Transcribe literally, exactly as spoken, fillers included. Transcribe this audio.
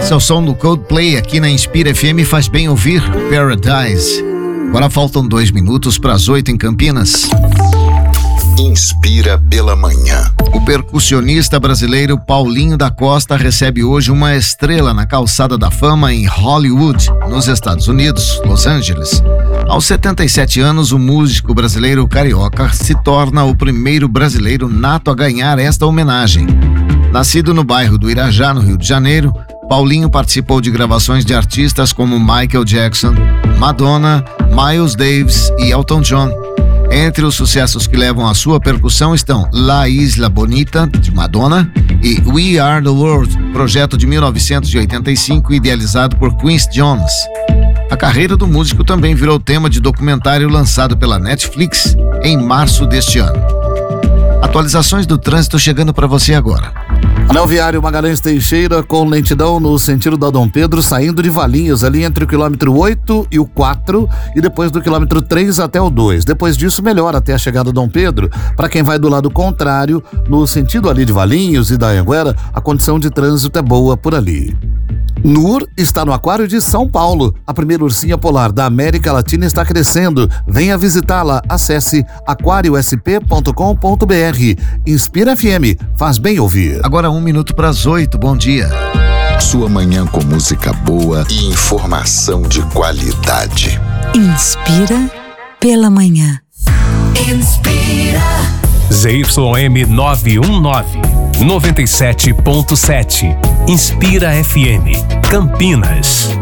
Esse é o som do Coldplay aqui na Inspira F M, faz bem ouvir Paradise. Agora faltam dois minutos para as oito em Campinas. Inspira pela manhã. O percussionista brasileiro Paulinho da Costa recebe hoje uma estrela na Calçada da Fama em Hollywood, nos Estados Unidos, Los Angeles. Aos setenta e sete anos, o músico brasileiro carioca se torna o primeiro brasileiro nato a ganhar esta homenagem. Nascido no bairro do Irajá, no Rio de Janeiro, Paulinho participou de gravações de artistas como Michael Jackson, Madonna, Miles Davis e Elton John. Entre os sucessos que levam a sua percussão estão La Isla Bonita, de Madonna, e We Are the World, projeto de mil novecentos e oitenta e cinco idealizado por Quincy Jones. A carreira do músico também virou tema de documentário lançado pela Netflix em março deste ano. Atualizações do trânsito chegando para você agora. Anel viário Magalhães Teixeira com lentidão no sentido da Dom Pedro, saindo de Valinhos, ali entre o quilômetro oito e o quatro, e depois do quilômetro três até o dois. Depois disso, melhor até a chegada a Dom Pedro. Para quem vai do lado contrário, no sentido ali de Valinhos e da Anhanguera, a condição de trânsito é boa por ali. Nur está no Aquário de São Paulo. A primeira ursinha polar da América Latina está crescendo. Venha visitá-la. Acesse aquário s p ponto com ponto b r. Inspira F M. Faz bem ouvir. Agora um minuto para as oito. Bom dia. Sua manhã com música boa e informação de qualidade. Inspira pela manhã. Inspira. Z Y M nove um nove, noventa e sete ponto sete. Inspira F M, Campinas.